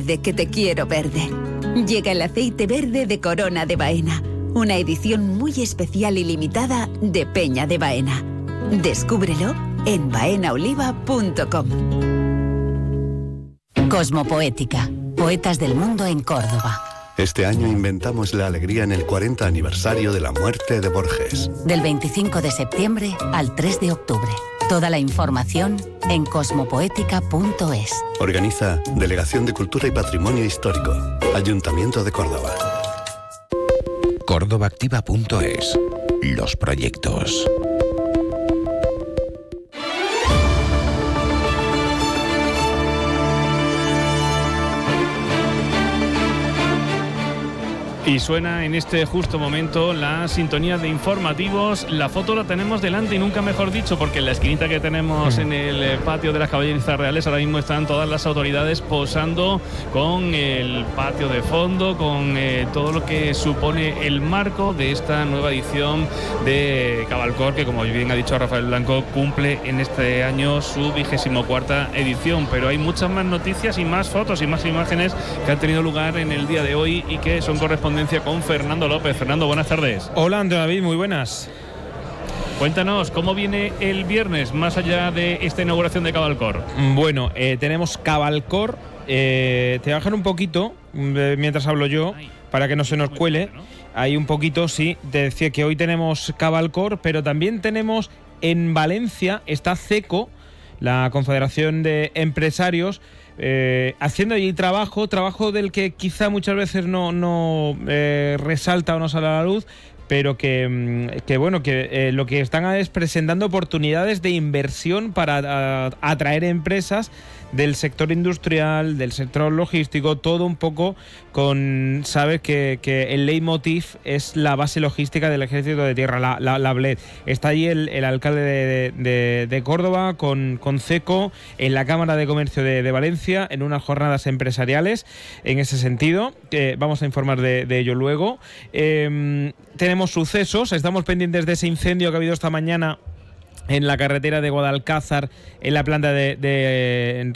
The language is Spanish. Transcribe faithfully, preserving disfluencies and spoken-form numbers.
verde que te quiero verde. Llega el aceite verde de Corona de Baena, una edición muy especial y limitada de Peña de Baena. Descúbrelo en baena oliva punto com. Cosmopoética, poetas del mundo en Córdoba. Este año inventamos la alegría en el cuarenta aniversario de la muerte de Borges. Del veinticinco de septiembre al tres de octubre. Toda la información en cosmopoética punto es. Organiza Delegación de Cultura y Patrimonio Histórico, Ayuntamiento de Córdoba. córdoba activa punto es. Los proyectos. Y suena en este justo momento la sintonía de informativos. La foto la tenemos delante y nunca mejor dicho, porque en la esquinita que tenemos en el patio de las Caballerizas Reales ahora mismo están todas las autoridades posando con el patio de fondo, con eh, todo lo que supone el marco de esta nueva edición de Cabalcor, que como bien ha dicho Rafael Blanco, cumple en este año su vigésimo cuarta edición. Pero hay muchas más noticias y más fotos y más imágenes que han tenido lugar en el día de hoy y que son correspondientes con Fernando López. Fernando, buenas tardes. Hola, Andrés David, muy buenas. Cuéntanos, ¿cómo viene el viernes, más allá de esta inauguración de Cabalcor? Bueno, eh, tenemos Cabalcor. Eh, te voy a bajar un poquito, eh, mientras hablo yo, para que no se nos cuele. Hay un poquito, sí. Te decía que hoy tenemos Cabalcor, pero también tenemos en Valencia, está CECO, la Confederación de Empresarios, Eh, haciendo allí trabajo, trabajo del que quizá muchas veces no, no eh, resalta o no sale a la luz, pero que, que bueno, que eh, lo que están es presentando oportunidades de inversión para a, atraer empresas del sector industrial, del sector logístico, todo un poco con, sabes que, que el leitmotiv es la base logística del Ejército de Tierra, la, la, la B L E D. Está allí el, el alcalde de, de, de Córdoba con, con CECO, en la Cámara de Comercio de, de Valencia, en unas jornadas empresariales en ese sentido. Eh, vamos a informar de, de ello luego. Eh, tenemos sucesos, estamos pendientes de ese incendio que ha habido esta mañana en la carretera de Guadalcázar, en la planta de, de